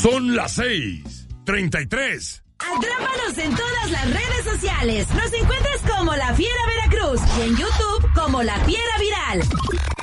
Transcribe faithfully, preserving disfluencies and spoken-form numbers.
Son las seis treinta y tres. Atrápanos en todas las redes sociales. Nos encuentras como La Fiera Veracruz y en YouTube como La Fiera Viral.